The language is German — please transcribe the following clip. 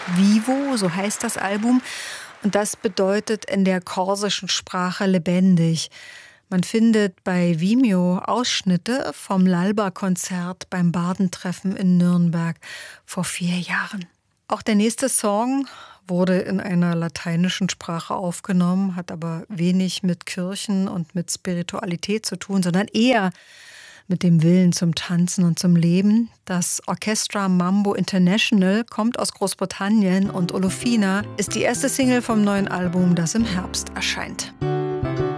Vivo, so heißt das Album. Und das bedeutet in der korsischen Sprache lebendig. Man findet bei Vimeo Ausschnitte vom Lalba-Konzert beim Bardentreffen in Nürnberg vor 4 Jahren. Auch der nächste Song wurde in einer lateinischen Sprache aufgenommen, hat aber wenig mit Kirchen und mit Spiritualität zu tun, sondern eher mit dem Willen zum Tanzen und zum Leben. Das Orchestra Mambo International kommt aus Großbritannien und Olofina ist die erste Single vom neuen Album, das im Herbst erscheint.